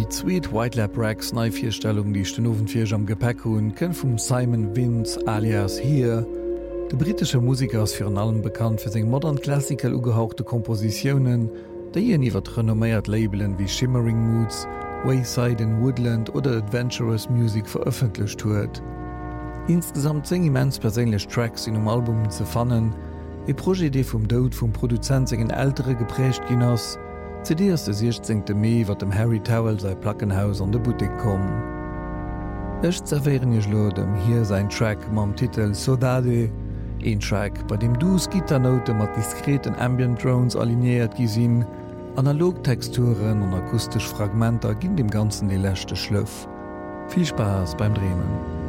Die Sweet White Lab Rex Neivierstellung, die Stenovenfirsch am Gepäck hun, kën vum Simon Vince alias Here. De britische Musiker ass fir an allem bekannt fir seg modern Classical ugehauchte Kompositionen, déi en iwwer renomméiert Labelen wie Shimmering Moods, Wayside in Woodland oder Adventurous Music veröffentlicht huet. Insgesamt 10 immens perélech Tracks in Album ze fannen, e Projektidee vum Dod vum Produzent segen ältere geprächt ginnners, CD ist der 16. Mai, wat dem Harry Towell sei Plackenhaus an de Boutique kom. Echt zerveieren ich lo dem hier sein Track mam Titel Saudade, ein Track, bei dem dus Gitarnote mat diskreten Ambient Drones aligniert gisinn, Analogtexturen und akustisch Fragmenter ginn dem ganzen die lächte Schlöff. Viel Spaß beim Drehmen.